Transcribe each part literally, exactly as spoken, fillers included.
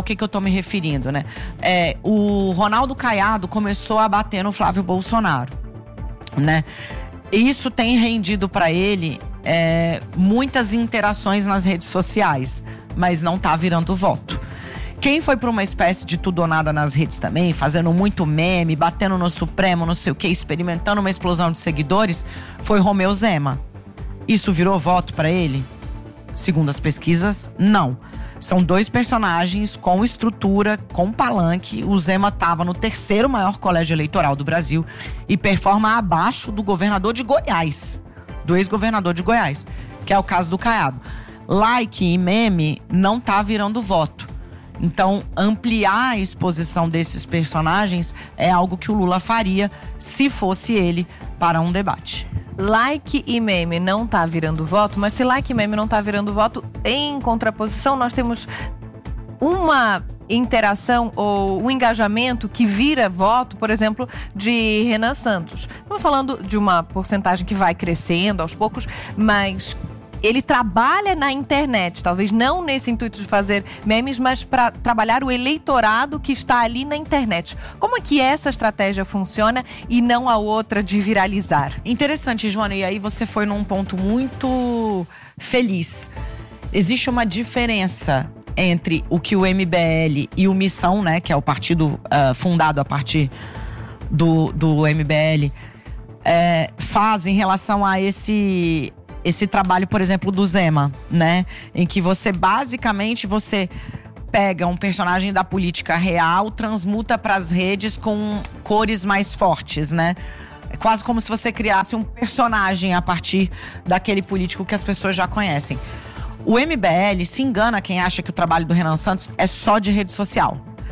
que, que eu tô me referindo, né? É, o Ronaldo Caiado começou a bater no Flávio Bolsonaro, né? Isso tem rendido para ele é, muitas interações nas redes sociais, mas não tá virando voto. Quem foi para uma espécie de tudo ou nada nas redes também, fazendo muito meme, batendo no Supremo, não sei o que, experimentando uma explosão de seguidores, foi Romeu Zema. Isso virou voto para ele? Segundo as pesquisas, não. São dois personagens com estrutura, com palanque. O Zema estava no terceiro maior colégio eleitoral do Brasil e performa abaixo do governador de Goiás, do ex-governador de Goiás, que é o caso do Caiado. Like e meme não tá virando voto. Então, ampliar a exposição desses personagens é algo que o Lula faria se fosse ele para um debate. Like e meme não tá virando voto, mas se like e meme não tá virando voto, em contraposição nós temos uma interação ou um engajamento que vira voto, por exemplo, de Renan Santos. Estamos falando de uma porcentagem que vai crescendo aos poucos, mas ele trabalha na internet, talvez não nesse intuito de fazer memes, mas para trabalhar o eleitorado que está ali na internet. Como é que essa estratégia funciona e não a outra de viralizar? Interessante, Joana, e aí você foi num ponto muito feliz. Existe uma diferença entre o que o M B L e o Missão, né, que é o partido uh, fundado a partir do, do M B L, é, faz em relação a esse... esse trabalho, por exemplo, do Zema, né? Em que você, basicamente, você pega um personagem da política real, transmuta para as redes com cores mais fortes, né? É quase como se você criasse um personagem a partir daquele político que as pessoas já conhecem. O M B L se engana quem acha que o trabalho do Renan Santos é só de rede social.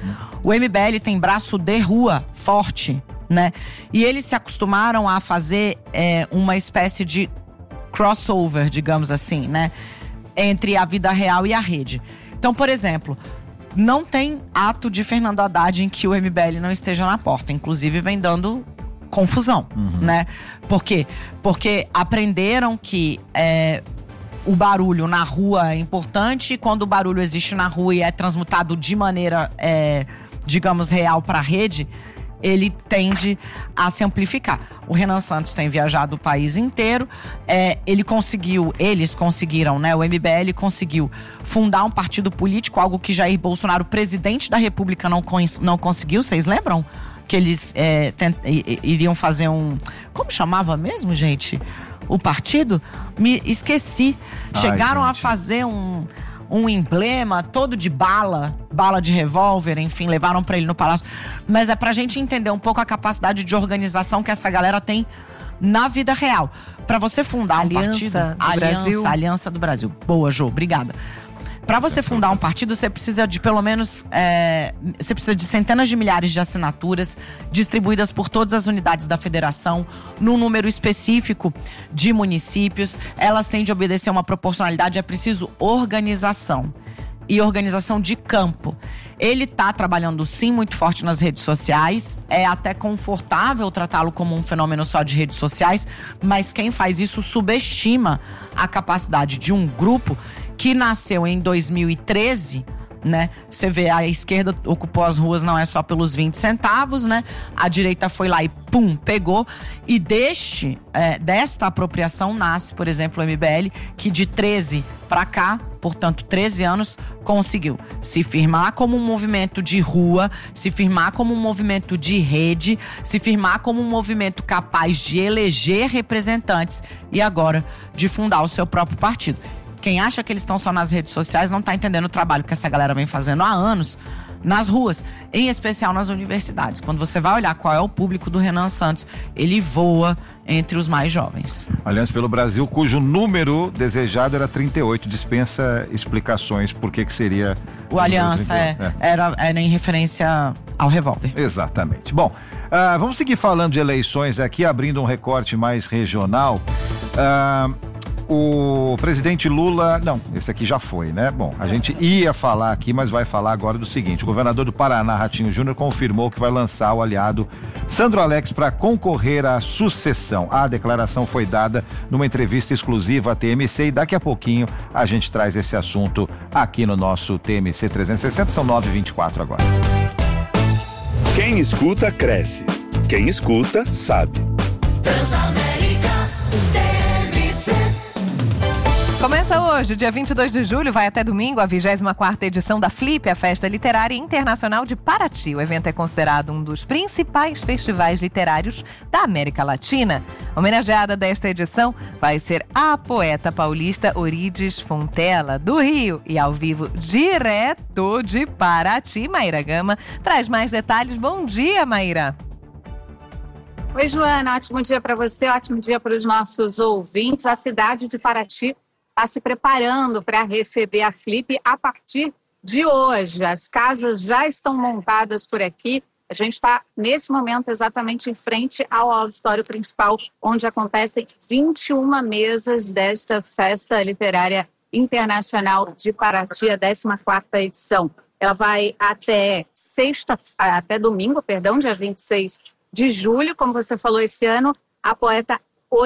O M B L tem braço de rua forte, né? E eles se acostumaram a fazer é, uma espécie de crossover, digamos assim, né? Entre a vida real e a rede. Então, por exemplo, não tem ato de Fernando Haddad em que o M B L não esteja na porta. Inclusive, vem dando confusão, uhum. né? Por quê? Porque aprenderam que é, o barulho na rua é importante. E quando o barulho existe na rua e é transmutado de maneira, é, digamos, real para a rede, ele tende a se amplificar. O Renan Santos tem viajado o país inteiro. É, ele conseguiu, eles conseguiram, né? O M B L conseguiu fundar um partido político, algo que Jair Bolsonaro, presidente da República, não, não conseguiu. Vocês lembram? Que eles é, tent, iriam fazer um… Como chamava mesmo, gente? O partido? Me esqueci. Ai, Chegaram gente. a fazer um… um emblema todo de bala, bala de revólver, enfim, levaram pra ele no palácio. Mas é pra gente entender um pouco a capacidade de organização que essa galera tem na vida real. Pra você fundar Aliança um partido… do Aliança, Brasil. Aliança do Brasil. Boa, Jô, obrigada. Pra você fundar um partido, você precisa de pelo menos… É, você precisa de centenas de milhares de assinaturas distribuídas por todas as unidades da federação, num número específico de municípios. Elas têm de obedecer uma proporcionalidade, é preciso organização. E organização de campo. Ele tá trabalhando sim muito forte nas redes sociais. É até confortável tratá-lo como um fenômeno só de redes sociais. Mas quem faz isso subestima a capacidade de um grupo que nasceu em dois mil e treze, né? Você vê, a esquerda ocupou as ruas não é só pelos vinte centavos, né? A direita foi lá e pum, pegou. E deste, é, desta apropriação nasce, por exemplo, o M B L, que de treze para cá, portanto, treze anos, conseguiu se firmar como um movimento de rua, se firmar como um movimento de rede, se firmar como um movimento capaz de eleger representantes e agora de fundar o seu próprio partido. Quem acha que eles estão só nas redes sociais não está entendendo o trabalho que essa galera vem fazendo há anos nas ruas, em especial nas universidades. Quando você vai olhar qual é o público do Renan Santos, ele voa entre os mais jovens. Aliança pelo Brasil, cujo número desejado era trinta e oito, dispensa explicações por que que seria… O Aliança é, é. Era, era em referência ao revólver. Exatamente. Bom, uh, vamos seguir falando de eleições aqui, abrindo um recorte mais regional. Uh, o presidente Lula... Não, esse aqui já foi, né? Bom, a gente ia falar aqui, mas vai falar agora do seguinte. O governador do Paraná, Ratinho Júnior, confirmou que vai lançar o aliado Sandro Alex para concorrer à sucessão. A declaração foi dada numa entrevista exclusiva à T M C e daqui a pouquinho a gente traz esse assunto aqui no nosso T M C trezentos e sessenta, são nove e vinte e quatro agora. Quem escuta, cresce. Quem escuta, sabe. Começa hoje, dia vinte e dois de julho, vai até domingo, a vigésima quarta edição da Flip, a Festa Literária Internacional de Paraty. O evento é considerado um dos principais festivais literários da América Latina. Homenageada desta edição vai ser a poeta paulista Orides Fontela, do Rio. E ao vivo, direto de Paraty, Maíra Gama traz mais detalhes. Bom dia, Maíra. Oi, Joana, ótimo dia para você, ótimo dia para os nossos ouvintes. A cidade de Paraty está se preparando para receber a Flip a partir de hoje. As casas já estão montadas por aqui. A gente está, nesse momento, exatamente em frente ao auditório principal, onde acontecem vinte e uma mesas desta Festa Literária Internacional de Paraty, a décima quarta edição. Ela vai até sexta, até domingo, perdão, dia vinte e seis de julho. Como você falou, esse ano, a poeta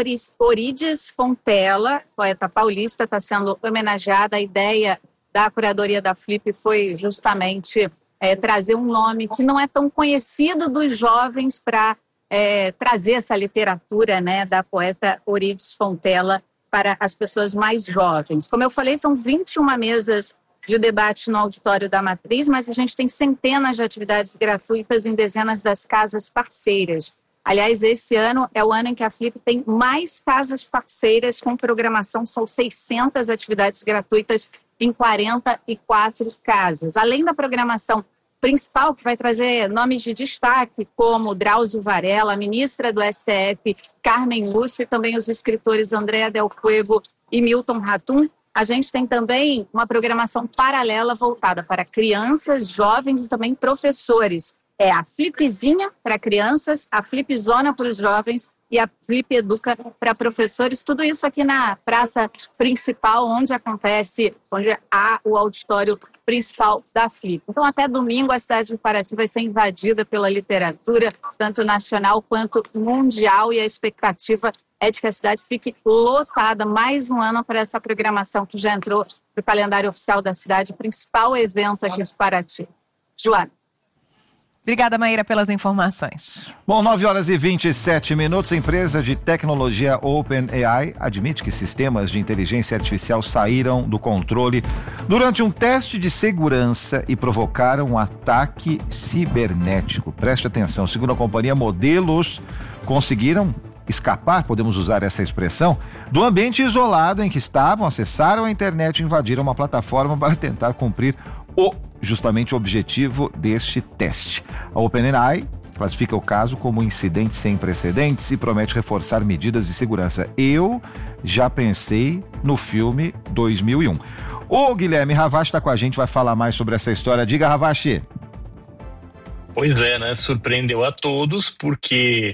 Orides Fontela, poeta paulista, está sendo homenageada. A ideia da curadoria da Flip foi justamente é, trazer um nome que não é tão conhecido dos jovens para é, trazer essa literatura, né, da poeta Orides Fontela para as pessoas mais jovens. Como eu falei, são vinte e uma mesas de debate no auditório da Matriz, mas a gente tem centenas de atividades gratuitas em dezenas das casas parceiras. Aliás, esse ano é o ano em que a Flip tem mais casas parceiras com programação, são seiscentas atividades gratuitas em quarenta e quatro casas. Além da programação principal, que vai trazer nomes de destaque, como Drauzio Varela, a ministra do S T F, Carmen Lúcia, e também os escritores Andréa Del Fuego e Milton Ratum, a gente tem também uma programação paralela voltada para crianças, jovens e também professores. É a Flipzinha para crianças, a Flipzona para os jovens e a Flip Educa para professores. Tudo isso aqui na praça principal, onde acontece, onde há o auditório principal da Flip. Então, até domingo, a cidade de Paraty vai ser invadida pela literatura, tanto nacional quanto mundial, e a expectativa é de que a cidade fique lotada mais um ano para essa programação que já entrou no calendário oficial da cidade, o principal evento aqui de Paraty. Joana. Obrigada, Maíra, pelas informações. Bom, nove horas e vinte e sete minutos. A empresa de tecnologia OpenAI admite que sistemas de inteligência artificial saíram do controle durante um teste de segurança e provocaram um ataque cibernético. Preste atenção, segundo a companhia, modelos conseguiram escapar, podemos usar essa expressão, do ambiente isolado em que estavam, acessaram a internet e invadiram uma plataforma para tentar cumprir o justamente o objetivo deste teste. A OpenAI classifica o caso como um incidente sem precedentes e promete reforçar medidas de segurança. Eu já pensei no filme dois mil e um. O Guilherme Ravache está com a gente, vai falar mais sobre essa história. Diga, Ravache. Pois é, né? Surpreendeu a todos, porque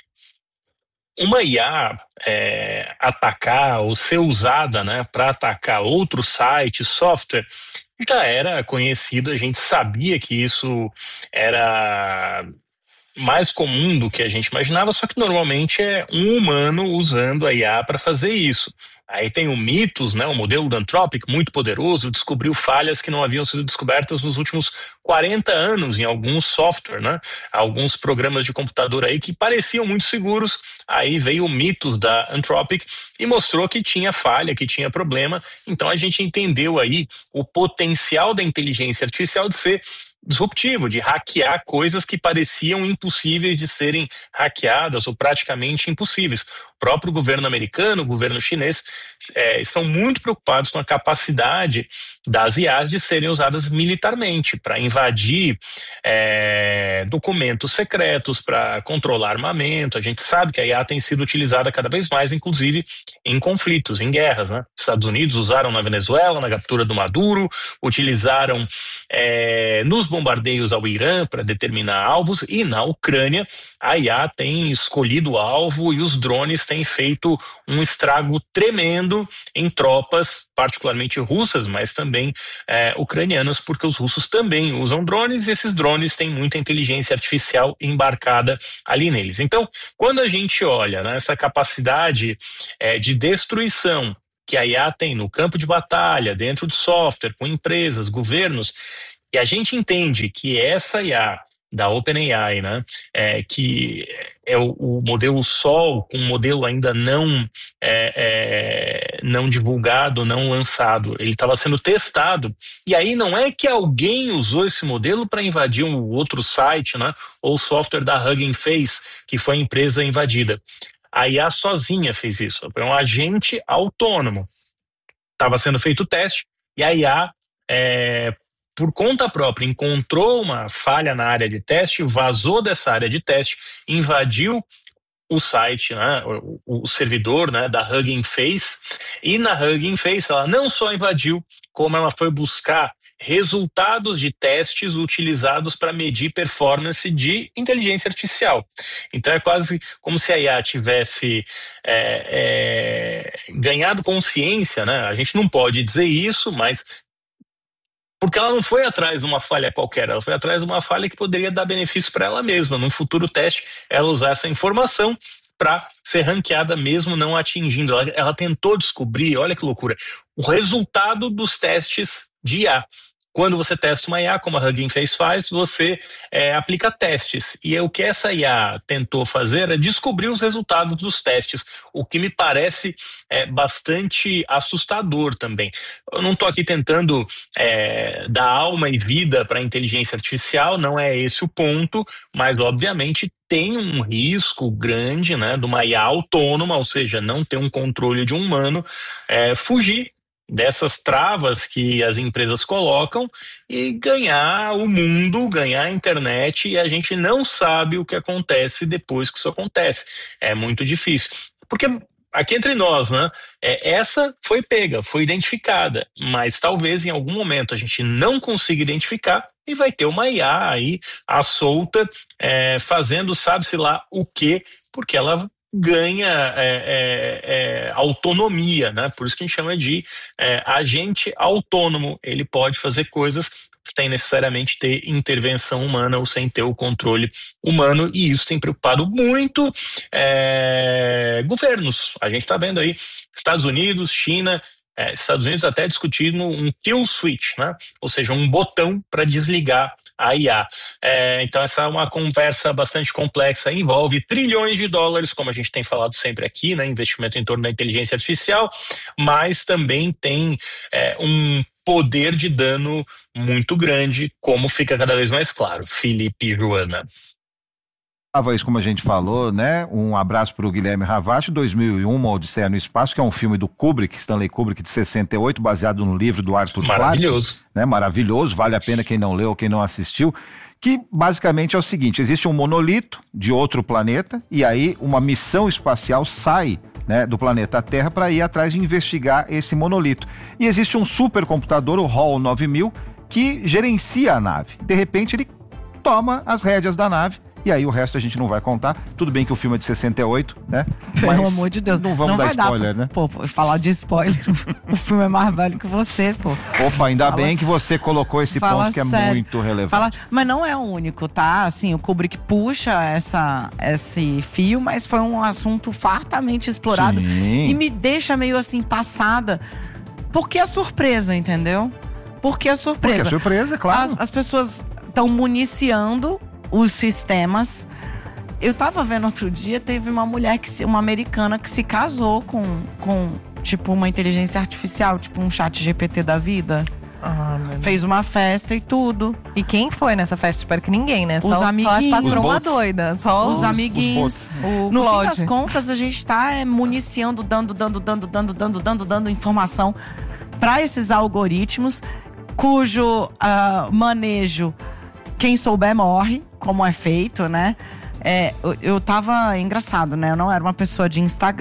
uma I A é, atacar ou ser usada, né, para atacar outro site, software, já era conhecido, a gente sabia que isso era mais comum do que a gente imaginava, só que normalmente é um humano usando a I A para fazer isso. Aí tem o Mythos, né, o modelo da Anthropic, muito poderoso, descobriu falhas que não haviam sido descobertas nos últimos quarenta anos em alguns software, né, alguns programas de computador aí que pareciam muito seguros. Aí veio o Mythos da Anthropic e mostrou que tinha falha, que tinha problema. Então a gente entendeu aí o potencial da inteligência artificial de ser disruptivo, de hackear coisas que pareciam impossíveis de serem hackeadas ou praticamente impossíveis. O próprio governo americano, o governo chinês, é, estão muito preocupados com a capacidade das I As de serem usadas militarmente para invadir é, documentos secretos, para controlar armamento. A gente sabe que a I A tem sido utilizada cada vez mais, inclusive em conflitos, em guerras, né? Os Estados Unidos usaram na Venezuela, na captura do Maduro, utilizaram é, nos bombardeios ao Irã para determinar alvos, e na Ucrânia a I A tem escolhido o alvo e os drones têm feito um estrago tremendo mirando em tropas, particularmente russas, mas também é, ucranianas, porque os russos também usam drones e esses drones têm muita inteligência artificial embarcada ali neles. Então, quando a gente olha, né, essa capacidade é, de destruição que a I A tem no campo de batalha, dentro de software, com empresas, governos, e a gente entende que essa I A da OpenAI, né, é, que é o, o modelo Sol, com um modelo ainda não, é, é, não divulgado, não lançado, ele estava sendo testado, e aí não é que alguém usou esse modelo para invadir um outro site, né, ou software da Hugging Face, que foi a empresa invadida. A I A sozinha fez isso, foi um agente autônomo. Estava sendo feito o teste, e a I A, é, por conta própria, encontrou uma falha na área de teste, vazou dessa área de teste, invadiu o site, né, o, o servidor, né, da Hugging Face, e na Hugging Face ela não só invadiu, como ela foi buscar resultados de testes utilizados para medir performance de inteligência artificial. Então é quase como se a I A tivesse é, é, ganhado consciência, né? A gente não pode dizer isso, mas porque ela não foi atrás de uma falha qualquer, ela foi atrás de uma falha que poderia dar benefício para ela mesma. Num futuro teste, ela usar essa informação para ser ranqueada mesmo não atingindo. Ela, ela tentou descobrir, olha que loucura, o resultado dos testes de I A. Quando você testa uma I A, como a Hugging Face faz, você é, aplica testes. E é o que essa I A tentou fazer é descobrir os resultados dos testes, o que me parece é, bastante assustador também. Eu não estou aqui tentando é, dar alma e vida para a inteligência artificial, não é esse o ponto, mas obviamente tem um risco grande, né, de uma I A autônoma, ou seja, não ter um controle de um humano, é, fugir dessas travas que as empresas colocam e ganhar o mundo, ganhar a internet, e a gente não sabe o que acontece depois que isso acontece. É muito difícil. Porque aqui entre nós, né, é, essa foi pega, foi identificada, mas talvez em algum momento a gente não consiga identificar e vai ter uma I A aí à solta, é, fazendo sabe-se lá o quê, porque ela ganha é, é, é, autonomia, né? Por isso que a gente chama de é, agente autônomo. Ele pode fazer coisas sem necessariamente ter intervenção humana ou sem ter o controle humano, e isso tem preocupado muito é, governos. A gente está vendo aí Estados Unidos, China, é, Estados Unidos até discutindo um kill switch, né? Ou seja, um botão para desligar a I A. É, então essa é uma conversa bastante complexa, envolve trilhões de dólares, como a gente tem falado sempre aqui, né? Investimento em torno da inteligência artificial, mas também tem é, um poder de dano muito grande, como fica cada vez mais claro. Felipe e Joana. Isso, como a gente falou, né? Um abraço para o Guilherme Ravache, dois mil e um, Uma Odisseia no Espaço, que é um filme do Kubrick, Stanley Kubrick, de sessenta e oito, baseado no livro do Arthur Clarke. Maravilhoso. Né? Maravilhoso, vale a pena quem não leu ou quem não assistiu, que basicamente é o seguinte: existe um monolito de outro planeta, e aí uma missão espacial sai, né, do planeta Terra para ir atrás de investigar esse monolito. E existe um supercomputador, o HAL nove mil, que gerencia a nave. De repente ele toma as rédeas da nave, e aí o resto a gente não vai contar. Tudo bem que o filme é de sessenta e oito, né? Pelo Mas amor de Deus. Não vamos não dar spoiler, dar, né? Pô, falar de spoiler, o filme é mais velho que você, pô. Opa, ainda Fala, bem que você colocou esse ponto que é sério. muito relevante. Fala, mas não é o único, tá? Assim, o Kubrick puxa essa, esse fio, mas foi um assunto fartamente explorado. Sim. E me deixa meio assim, passada. Porque é surpresa, entendeu? Porque é surpresa. Porque é surpresa, claro. As, as pessoas estão municiando os sistemas. Eu tava vendo outro dia, teve uma mulher, que se, uma americana que se casou com, com tipo uma inteligência artificial, tipo um chat G P T da vida. Ah, fez uma festa e tudo. E quem foi nessa festa? Espero que ninguém, né? Os só, amiguinhos. Só as patroas Os doida. Só os, os amiguinhos. Os o no Claude. fim das contas, a gente tá é, municiando, dando, dando, dando, dando, dando, dando, dando informação para esses algoritmos, cujo uh, manejo, quem souber morre, como é feito, né? É, eu, eu tava engraçado, né? Eu não era uma pessoa de Instagram.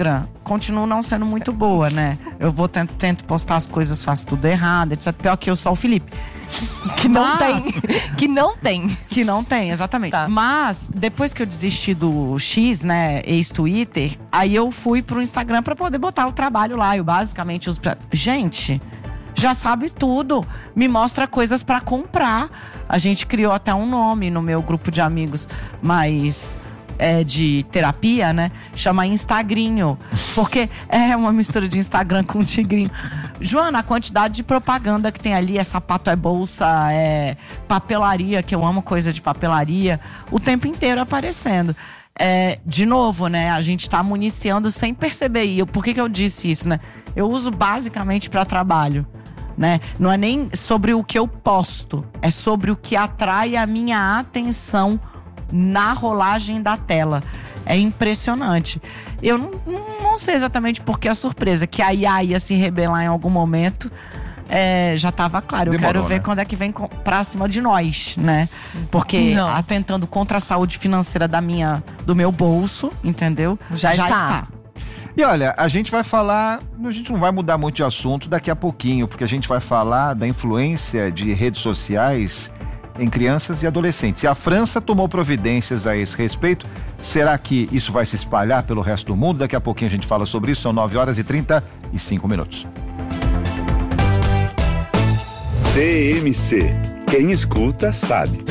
continuo não sendo muito boa, né? Eu vou tento, tento postar as coisas, faço tudo errado, etcétera. Pior que eu sou o Felipe. Que não Mas, tem. Que não tem. Que não tem, exatamente. Tá. Mas, depois que eu desisti do X, né, ex-Twitter, aí eu fui pro Instagram pra poder botar o trabalho lá. Eu basicamente uso pra... Gente, já sabe tudo. Me mostra coisas pra comprar. A gente criou até um nome no meu grupo de amigos, mas... É, de terapia, né? Chama Instagrinho. Porque é uma mistura de Instagram com tigrinho. Joana, a quantidade de propaganda que tem ali, é sapato, é bolsa, é papelaria, que eu amo coisa de papelaria, o tempo inteiro aparecendo. É, de novo, né? A gente tá municiando sem perceber. E eu, por que que eu disse isso, né? Eu uso basicamente para trabalho. Né? Não é nem sobre o que eu posto, é sobre o que atrai a minha atenção na rolagem da tela. É impressionante. Eu não, não sei exatamente por que a surpresa, que a I A ia se rebelar em algum momento, é, já estava claro. Eu Demorou, quero ver né? quando é que vem com, pra cima de nós, né? Porque Não. atentando contra a saúde financeira da minha, do meu bolso, entendeu? Já está. E olha, a gente vai falar, a gente não vai mudar muito de assunto daqui a pouquinho, porque a gente vai falar da influência de redes sociais em crianças e adolescentes. E a França tomou providências a esse respeito. Será que isso vai se espalhar pelo resto do mundo? Daqui a pouquinho a gente fala sobre isso. São nove horas e trinta e cinco minutos. T M C. Quem escuta sabe.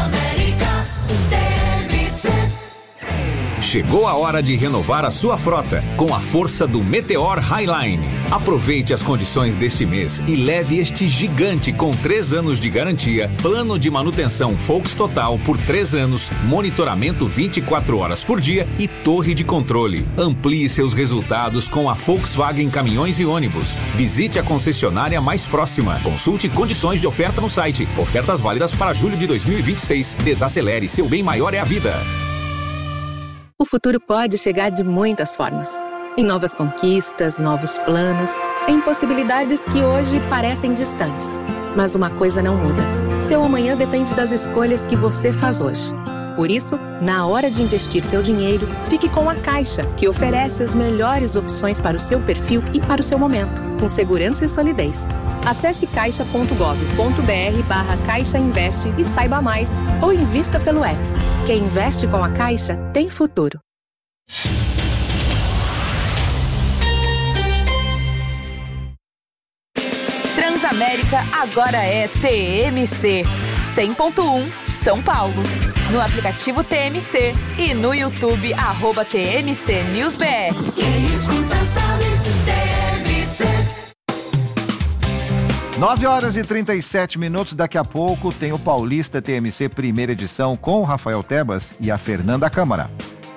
Chegou a hora de renovar a sua frota com a força do Meteor Highline. Aproveite as condições deste mês e leve este gigante com três anos de garantia, plano de manutenção Volks Total por três anos, monitoramento vinte e quatro horas por dia e torre de controle. Amplie seus resultados com a Volkswagen Caminhões e Ônibus. Visite a concessionária mais próxima. Consulte condições de oferta no site. Ofertas válidas para julho de dois mil e vinte e seis. Desacelere, seu bem maior é a vida. O futuro pode chegar de muitas formas. Em novas conquistas, novos planos, em possibilidades que hoje parecem distantes. Mas uma coisa não muda. Seu amanhã depende das escolhas que você faz hoje. Por isso, na hora de investir seu dinheiro, fique com a Caixa, que oferece as melhores opções para o seu perfil e para o seu momento, com segurança e solidez. Acesse caixa ponto gov ponto br barra Caixa Investe e saiba mais, ou invista pelo app. Quem investe com a Caixa tem futuro. Transamérica agora é T M C cem ponto um São Paulo. No aplicativo T M C e no YouTube, arroba T M C News B R. Quem escuta sabe, T M C. nove horas e trinta e sete minutos, daqui a pouco tem o Paulista T M C primeira edição com o Rafael Tebas e a Fernanda Câmara.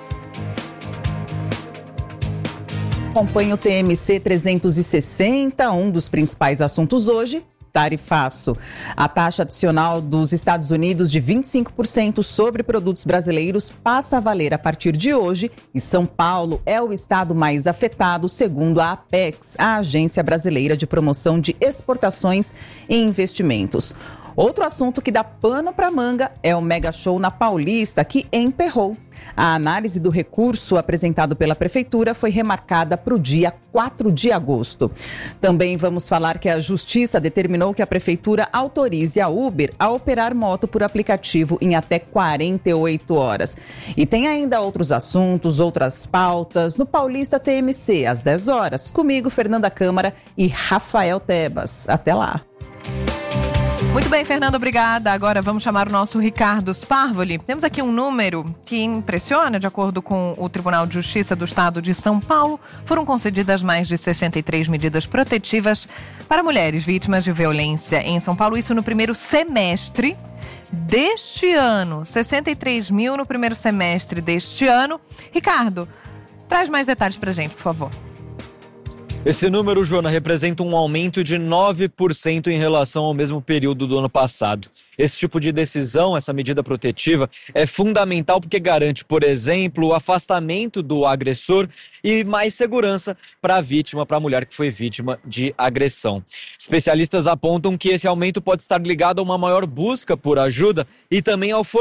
Acompanhe o T M C trezentos e sessenta, um dos principais assuntos hoje, tarifaço. A taxa adicional dos Estados Unidos de vinte e cinco por cento sobre produtos brasileiros passa a valer a partir de hoje e São Paulo é o estado mais afetado, segundo a Apex, a Agência Brasileira de Promoção de Exportações e Investimentos. Outro assunto que dá pano para manga é o Mega Show na Paulista, que emperrou. A análise do recurso apresentado pela Prefeitura foi remarcada para o dia quatro de agosto. Também vamos falar que a Justiça determinou que a Prefeitura autorize a Uber a operar moto por aplicativo em até quarenta e oito horas. E tem ainda outros assuntos, outras pautas, no Paulista T M C, às dez horas. Comigo, Fernanda Câmara e Rafael Tebas. Até lá. Muito bem, Fernanda, obrigada. Agora vamos chamar o nosso Ricardo Sparvoli. Temos aqui um número que impressiona. De acordo com o Tribunal de Justiça do Estado de São Paulo, foram concedidas mais de sessenta e três medidas protetivas para mulheres vítimas de violência em São Paulo. Isso no primeiro semestre deste ano. sessenta e três mil no primeiro semestre deste ano. Ricardo, traz mais detalhes pra gente, por favor. Esse número, Joana, representa um aumento de nove por cento em relação ao mesmo período do ano passado. Esse tipo de decisão, essa medida protetiva, é fundamental porque garante, por exemplo, o afastamento do agressor e mais segurança para a vítima, para a mulher que foi vítima de agressão. Especialistas apontam que esse aumento pode estar ligado a uma maior busca por ajuda e também ao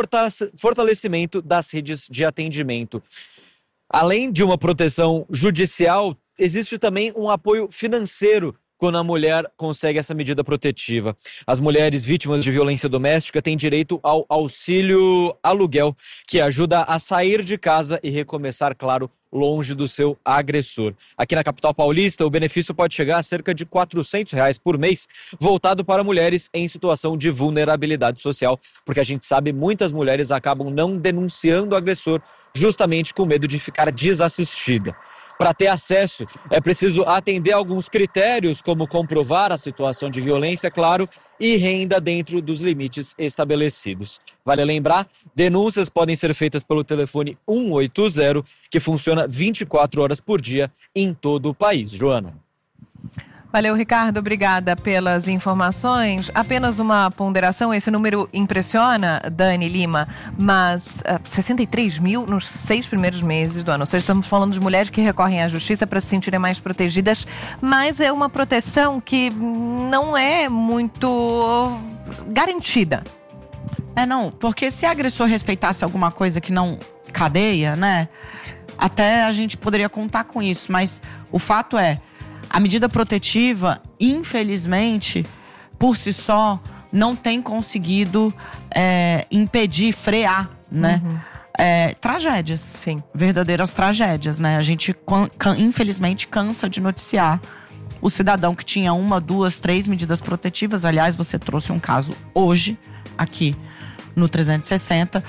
fortalecimento das redes de atendimento. Além de uma proteção judicial, existe também um apoio financeiro quando a mulher consegue essa medida protetiva. As mulheres vítimas de violência doméstica têm direito ao auxílio aluguel, que ajuda a sair de casa e recomeçar, claro, longe do seu agressor. Aqui na capital paulista, o benefício pode chegar a cerca de quatrocentos reais por mês, voltado para mulheres em situação de vulnerabilidade social, porque a gente sabe muitas mulheres acabam não denunciando o agressor justamente com medo de ficar desassistida. Para ter acesso, é preciso atender a alguns critérios, como comprovar a situação de violência, claro, e renda dentro dos limites estabelecidos. Vale lembrar, denúncias podem ser feitas pelo telefone um oito zero, que funciona vinte e quatro horas por dia em todo o país. Joana. Valeu, Ricardo. Obrigada pelas informações. Apenas uma ponderação, esse número impressiona, Dani Lima, mas uh, sessenta e três mil nos seis primeiros meses do ano. Ou seja, estamos falando de mulheres que recorrem à justiça para se sentirem mais protegidas, mas é uma proteção que não é muito garantida. É, não, porque se a agressor respeitasse alguma coisa que não cadeia, né, até a gente poderia contar com isso, mas o fato é, a medida protetiva, infelizmente, por si só, não tem conseguido é, impedir, frear, né? Uhum. É, tragédias. Sim. Verdadeiras tragédias, né? A gente, infelizmente, cansa de noticiar o cidadão que tinha uma, duas, três medidas protetivas. Aliás, você trouxe um caso hoje, aqui no trezentos e sessenta,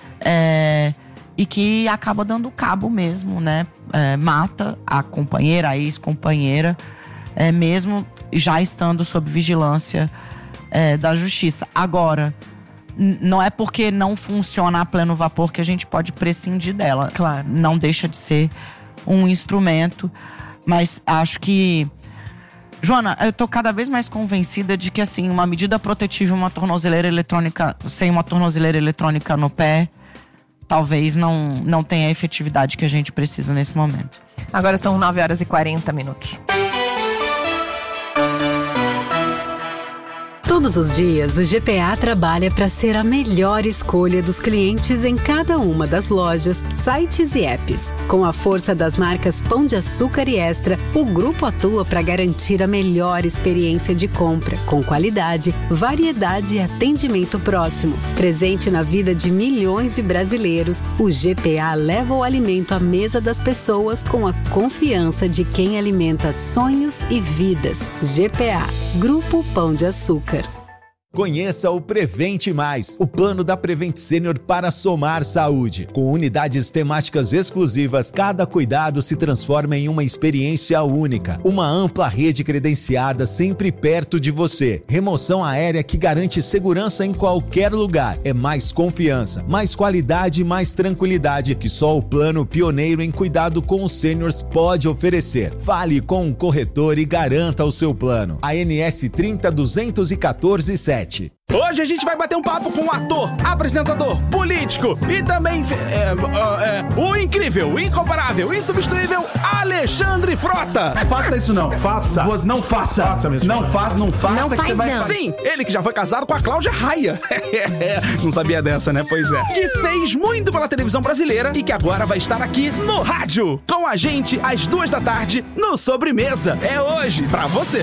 é, e que acaba dando cabo mesmo, né? É, mata a companheira, a ex-companheira, é, mesmo já estando sob vigilância é, da justiça. Agora, n- não é porque não funciona a pleno vapor que a gente pode prescindir dela. Claro. Não deixa de ser um instrumento, mas acho que... Joana, eu tô cada vez mais convencida de que, assim, uma medida protetiva, uma tornozeleira eletrônica, sem uma tornozeleira eletrônica no pé, talvez não, não tenha a efetividade que a gente precisa nesse momento. Agora são nove horas e quarenta minutos. Todos os dias, o G P A trabalha para ser a melhor escolha dos clientes em cada uma das lojas, sites e apps. Com a força das marcas Pão de Açúcar e Extra, o grupo atua para garantir a melhor experiência de compra, com qualidade, variedade e atendimento próximo. Presente na vida de milhões de brasileiros, o G P A leva o alimento à mesa das pessoas com a confiança de quem alimenta sonhos e vidas. G P A, Grupo Pão de Açúcar. Conheça o Prevente Mais, o plano da Prevent Senior para somar saúde. Com unidades temáticas exclusivas, cada cuidado se transforma em uma experiência única. Uma ampla rede credenciada sempre perto de você. Remoção aérea que garante segurança em qualquer lugar. É mais confiança, mais qualidade e mais tranquilidade que só o plano pioneiro em cuidado com os seniors pode oferecer. Fale com o corretor e garanta o seu plano. A N S trinta duzentos e quatorze sete. Hoje a gente vai bater um papo com o ator, apresentador, político e também é, é, é, o incrível, o incomparável, insubstituível Alexandre Frota. Faça isso não, faça. Não faça. faça não faça, não faça. Não que faz você vai não. Sim, ele que já foi casado com a Cláudia Raia. Não sabia dessa, né? Pois é. Que fez muito pela televisão brasileira e que agora vai estar aqui no rádio com a gente às duas da tarde no Sobremesa. É hoje pra você.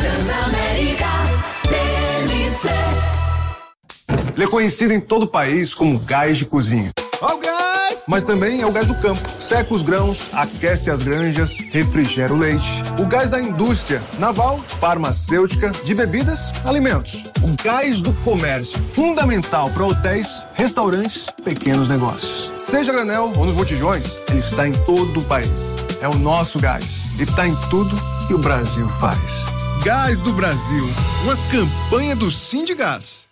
Ele é conhecido em todo o país como gás de cozinha. Ó o gás! Mas também é o gás do campo. Seca os grãos, aquece as granjas, refrigera o leite. O gás da indústria naval, farmacêutica, de bebidas, alimentos. O gás do comércio, fundamental para hotéis, restaurantes, pequenos negócios. Seja a granel ou nos botijões, ele está em todo o país. É o nosso gás e está em tudo que o Brasil faz. Gás do Brasil, uma campanha do Sindigás.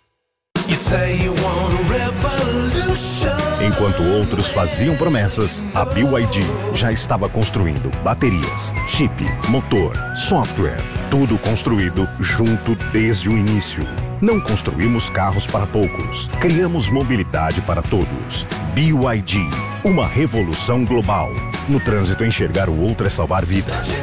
Enquanto outros faziam promessas, a B Y D já estava construindo baterias, chip, motor, software, tudo construído junto desde o início. Não construímos carros para poucos, criamos mobilidade para todos. B Y D, uma revolução global. No trânsito, enxergar o outro é salvar vidas.